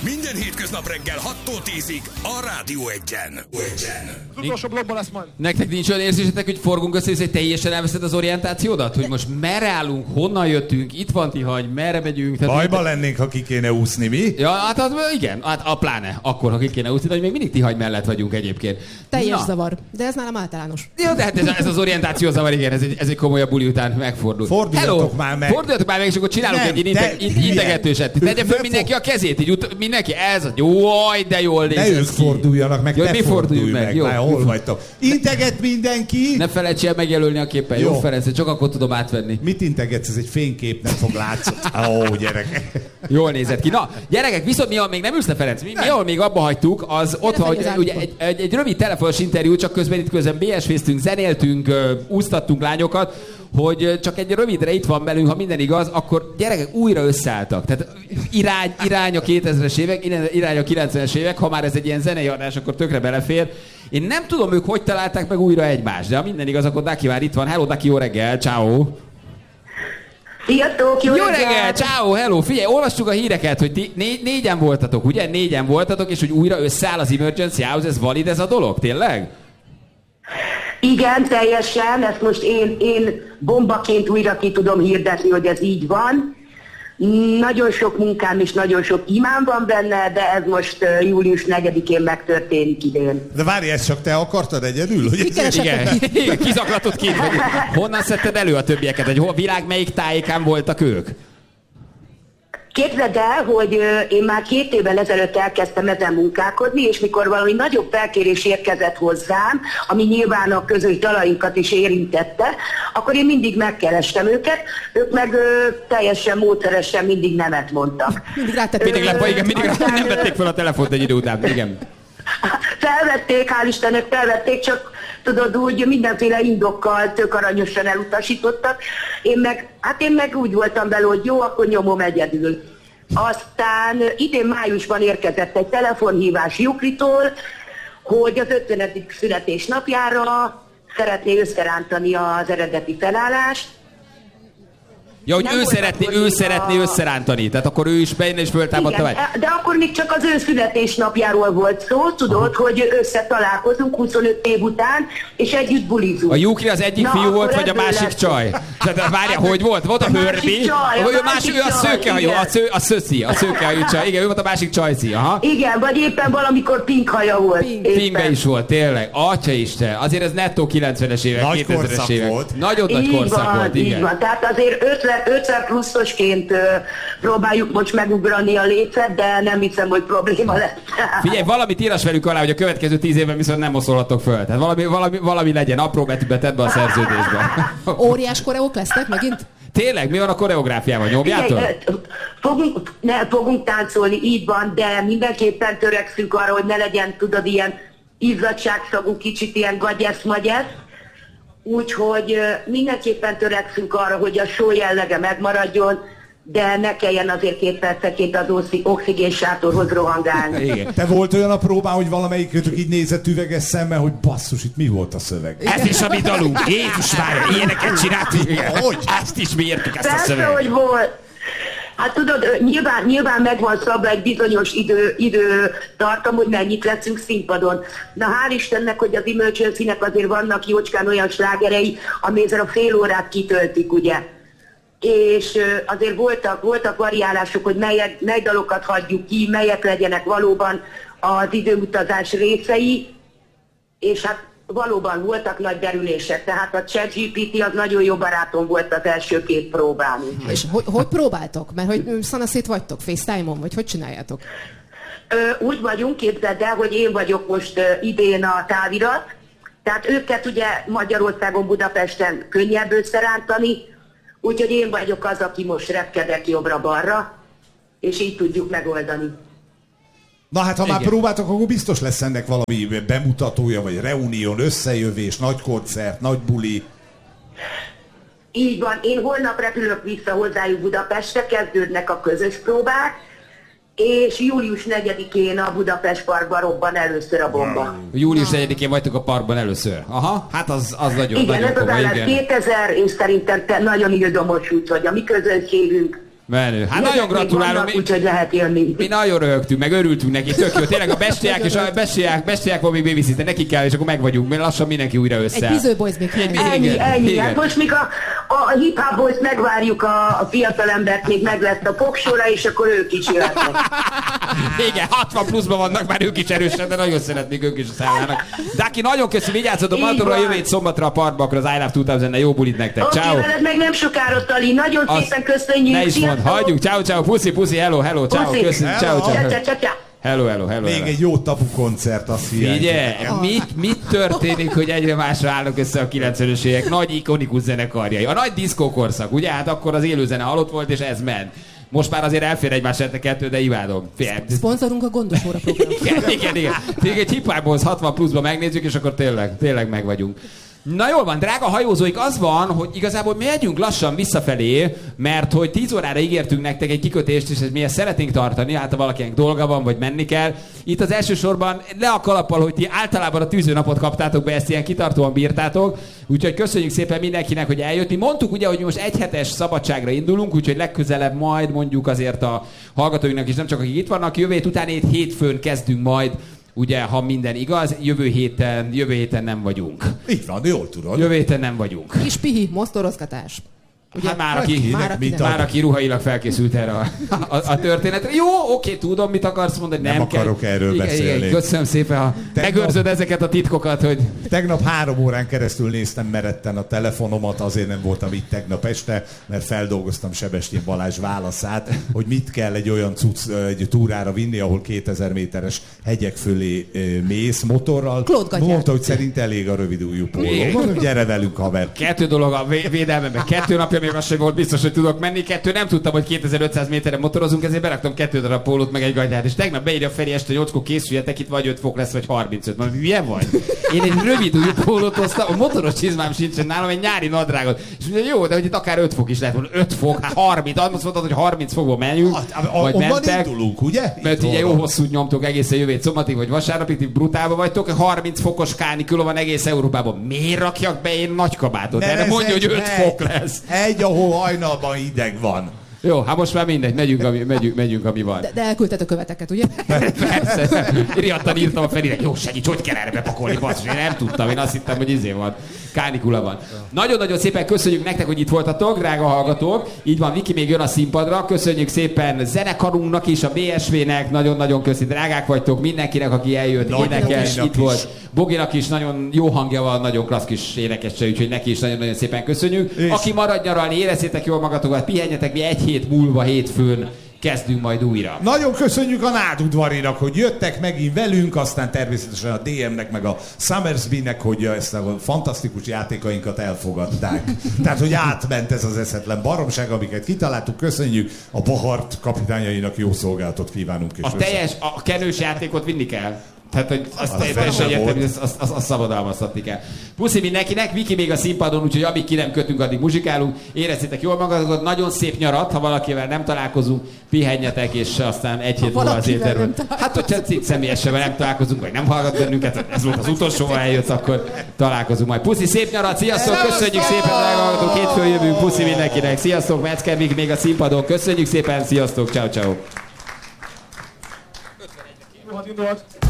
Minden hétköznap reggel 6-tól 10-ig a Rádió 1-en. Az utolsó blogban lesz majd. Nektek nincs olyan érzésetek, hogy forgunk össze, hogy teljesen elveszed az orientációdat? Hogy most merre állunk, honnan jöttünk, itt van Tihany, merre megyünk? Bajban lennénk, ha ki kéne úszni, mi? Ja, hát igen, hát a pláne, akkor, ha ki kéne úszni, de hogy még mindig Tihany mellett vagyunk egyébként. Teljes zavar, de ez nálam általános. Jó, de hát ez az orientáció zavar, igen, ez egy komolyabb buli után megfordul. Forduljatok már meg. Forduljatok már meg, és akkor csinálunk egy integetőset. Tegye föl mindenki a kezét, így mindenki, ez a jaj, de jól néz. Ne ők forduljanak meg, te fordulj meg. Jó, már hol vagytok? Integet mindenki! Ne felejts el megjelölni a képen, jó Ferenc, csak akkor tudom átvenni. Mit integetsz? Ez egy fénykép, nem fog látszani. Ó, gyerek. Jól nézett ki. Na, gyerekek, viszont mi, még nem ülsz le, Ferenc, mi ahol még abba hagytuk, az ott van, hogy ugye egy rövid telefonos interjú, csak közben BS-féztünk, zenéltünk, úsztattunk lányokat, hogy csak egy rövidre itt van belünk, ha minden igaz, akkor gyerekek újra összeálltak. Tehát irány a 2000-es évek, irány a 90-es évek, ha már ez egy ilyen zenei adás, akkor tökre belefér. Én nem tudom, ők hogy találták meg újra egymást, de ha minden igaz, akkor Daki már itt van. Hello, Daki, jó reggel, ciao. Sziasztok, jó reggel, ciao, hello. Figyelj, olvassuk a híreket, hogy ti négyen voltatok, ugye? Négyen voltatok, és hogy újra összeáll az Emergency House, ez valid ez a dolog, tényleg? Igen, teljesen, ezt most én bombaként újra ki tudom hirdetni, hogy ez így van. Nagyon sok munkám és nagyon sok imám van benne, de ez most július 4-én megtörténik idén. De várj, ezt csak te akartad egyedül? Hogy igen, kizaklatott ki. Honnan szedted elő a többieket? Hogy a világ melyik tájékán voltak ők? Képzeld el, hogy én már 2 évvel ezelőtt elkezdtem ezen munkálkodni, és mikor valami nagyobb felkérés érkezett hozzám, ami nyilván a közös dalainkat is érintette, akkor én mindig megkerestem őket, ők meg teljesen módszeresen mindig nemet mondtak. Mindig rátették. Mindig nem vették fel a telefont egy idő után, igen. Felvették, hál' Istennek felvették, csak tudod úgy mindenféle indokkal tök aranyosan elutasítottak. Én meg úgy voltam vele, hogy jó, akkor nyomom egyedül. Aztán idén májusban érkezett egy telefonhívás Jukritól, hogy az 50. születésnapjára szeretné összerántani az eredeti felállást. Ja, hogy ő szeretné összerántani, tehát akkor ő is bejön és föltámadta vagy. De akkor még csak az ő születésnapjáról volt szó, tudod, hogy összetalálkozunk 25 év után, és együtt bulizunk. A Jukri az egyik fiú volt, vagy a másik csaj? Tehát várjál, hogy volt? Volt a Hörbi, ő a szőkehajú, a szőkehajú csaj, igen, ő volt a másik csajci, aha. Igen, vagy éppen valamikor pink haja volt. Pinkbe is volt, tényleg. Atyaisten, azért ez nettó 90-es évek, 2000-es évek. Volt. Nagyon nagy korszak volt, igen. Így van, tehát azért 50 pluszosként próbáljuk most megugrani a lécet, de nem hiszem, hogy probléma lesz. Figyelj, valamit írás velük alá, hogy a következő 10 évben viszont nem oszolhatok föl. Tehát valami legyen, apró betűbe tedd be a szerződésbe. Óriás koreók lesznek megint? Tényleg? Mi van a koreográfiával? Nyomjátok? Fogunk táncolni, így van, de mindenképpen törekszünk arra, hogy ne legyen, tudod, ilyen izzadságszagú, kicsit ilyen gagyesz-magyesz. Úgyhogy mindenképpen törekszünk arra, hogy a show jellege megmaradjon, de ne kelljen azért 2 percenként az oxigénsátorhoz rohangálni. Igen. Te volt olyan a próbán, hogy valamelyikőtök így nézett üveges szemmel, hogy basszus, itt mi volt a szöveg? Ez is a mi dalunk. Jézus várja, ilyeneket csináltunk. Hogy? Ezt is mi értük, ezt a szöveget. Persze, hogy volt. Hát tudod, nyilván megvan szabva egy bizonyos időtartam, hogy mennyit leszünk színpadon. Na hál' Istennek, hogy az Emergency-nek azért vannak jócskán olyan slágerei, ami ezzel a fél órát kitöltik, ugye. És azért voltak variálások, hogy mely dalokat hagyjuk ki, melyek legyenek valóban az időutazás részei, és hát valóban voltak nagy derülések, tehát a ChatGPT az nagyon jó barátom volt az első 2 próbán. És hogy próbáltok? Mert hogy szanaszét vagytok FaceTime-on, vagy hogy csináljátok? Úgy vagyunk, képzeld el, hogy én vagyok most idén a távirat, tehát őket ugye Magyarországon, Budapesten könnyebb összerántani, úgyhogy én vagyok az, aki most repkedek jobbra-balra, és így tudjuk megoldani. Na hát, ha már próbáltok, akkor biztos lesz ennek valami bemutatója, vagy reunión, összejövés, nagy koncert, nagy buli. Így van, én holnap repülök vissza hozzájuk Budapestre, kezdődnek a közös próbák, és július 4-én a Budapest Parkban robban először a bomba. Július 4-én vagytok a parkban először. Aha, hát az nagyon igen, nagyon ez komoly, az 2000, és szerintem nagyon ildomos, úgyhogy a mi közönségünk Menő. Hát nagyon gratulálom. Úgyhogy lehet jönni. Mi nagyon röhögtünk, meg örültünk neki, tök jó. Tényleg a bestiák és a bestiák van még babysitter, nekik kell, és akkor meg vagyunk. Mert lassan mindenki újra összeáll. Egy Biző Boys még Ennyi. Hát most még a hip-hop boys megvárjuk a fiatalembert, még meg lesz a popsóra, és akkor ők is jöhetnek. Igen, 60 pluszban vannak már ők is erősen, de nagyon szeretnék ők is a számának. Daki, nagyon köszi, vigyázzatok magatokra, jövő hét szombatra a parkba, akkor az I Love 2000-nel jó bulit nektek. Ciao. Oké, veled meg nem sokára, Tali. Nagyon szépen köszönjük. Ne is mondd, hagyjuk. Ciao, puszi, hello, ciao, köszönjük, ciao. Hello. Még egy jó tabu koncert, azt figyelj, mit történik, hogy egyre másra állnak össze a 90-ös évek nagy ikonikus zenekarjai? A nagy diszkókorszak, ugye? Hát akkor az élőzene halott volt, és ez ment. Most már azért elfér egymás kettő, de imádom. Szponzorunk a Gondos Óra program. Igen. Még egy Hip Hop Boys 60 pluszba megnézzük, és akkor tényleg meg vagyunk. Na jól van, drága hajózóik, az van, hogy igazából mi megyünk lassan visszafelé, mert hogy 10 órára ígértünk nektek egy kikötést, és mi ezt szeretnénk tartani, hát ha valakinek dolga van, vagy menni kell. Itt az elsősorban le a kalappal, hogy ti általában a tűzőnapot kaptátok be, ezt ilyen kitartóan bírtátok, úgyhogy köszönjük szépen mindenkinek, hogy eljött. Mi mondtuk ugye, hogy most egy hetes szabadságra indulunk, úgyhogy legközelebb majd mondjuk azért a hallgatóinknak is, nem csak akik itt vannak, jövő hét után hétfőn kezdünk majd. Ugye, ha minden igaz, jövő héten nem vagyunk. Így van, jól tudod. Jövő héten nem vagyunk. Kis pihi, mozdorozgatás. Ugye, hát már aki ruhailag felkészült erre a történetre. Jó, oké, tudom, mit akarsz mondani. Nem akarok erről beszélni. Köszönöm szépen, ha megőrzöd ezeket a titkokat, hogy... Tegnap 3 órán keresztül néztem meretten a telefonomat, azért nem voltam itt tegnap este, mert feldolgoztam Sebestyén Balázs válaszát, hogy mit kell egy olyan egy túrára vinni, ahol 2000 méteres hegyek fölé mész motorral. Mondta, hogy szerint elég a rövidújú póló. Mondom, gyere velünk, haver. 2 dolog a védelmemben, 2 napja még az sem volt biztos, hogy tudok menni. 2 nem tudtam, hogy 2500 méteren motorozunk, ezért beraktam 2 darab pólót, meg egy gatyát. És tegnap beírja Feri este 8-kor, készüljetek, itt vagy 5 fok lesz, vagy 35. Már milyen vagy? Én egy rövid újú pólót hoztam, a motoros csizmám sincsen nálam, egy nyári nadrágot. És mondja, jó, de hogy itt akár 5 fok is lehet volna. 5 fok, hát 30. Azt mondtad, hogy 30 fokba menjünk. Vagy mentek. Indulunk, ugye? Mert ugye jó hosszút nyomtok egészen jövő szombatig, vagy vasárnapig, ti brutálba vagytok. 30 fokos kánikula van egész Európában. Miért rakjak be én nagy kabátot? Erre mondja, hogy 5 fok lesz. Egy, ahol hajnalban hideg van. Jó, hát most már mindegy, megyünk, ami van. De elküldted a követeket, ugye? Persze. Riadtan írtam a Ferinek, jó, segíts, hogy kell erre bepakolni, basszus, én nem tudtam, én azt hittem, hogy van. Kánikula van. Nagyon-nagyon szépen köszönjük nektek, hogy itt voltatok, drága hallgatók. Így van, Viki még jön a színpadra. Köszönjük szépen zenekarunknak is, a BSV-nek, nagyon-nagyon köszi, drágák vagytok, mindenkinek, aki eljött, énekel, itt volt. Boginak is nagyon jó hangja van, nagyon klassz kis énekesse, úgyhogy neki is nagyon-nagyon szépen köszönjük. És aki marad nyaralni, érezzétek jól magatokat, pihenjetek, mi egy hét múlva, hétfőn kezdünk majd újra. Nagyon köszönjük a Nád udvarinak, hogy jöttek megint velünk, aztán természetesen a DM-nek, meg a Summersby-nek, hogy ezt a fantasztikus játékainkat elfogadták. Tehát, hogy átment ez az eszetlen baromság, amiket kitaláltuk. Köszönjük a Bahart kapitányainak, jó szolgálatot kívánunk. És a kenős játékot vinni kell. Tehát, hogy azt teljesen értem, hogy azt szabadalmaztatni kell. Puszi mindenkinek, Viki még a színpadon, úgyhogy amíg ki nem kötünk, addig muzsikálunk. Érezzétek jól magatokat, nagyon szép nyarat, ha valakivel nem találkozunk, pihenjetek, és aztán egy hét múlva az éterben. Hát, hogyha személyesen nem találkozunk, vagy nem hallgat bennünket, ez volt az utolsó, ha eljött, akkor találkozunk majd. Puszi, szép nyarat, sziasztok, köszönjük szépen, drága hétfőn jövünk, puszi mindenkinek, sziasztok, Metzger Viki még a színpadon, köszönjük szépen, sziasztok, ciao, ciao.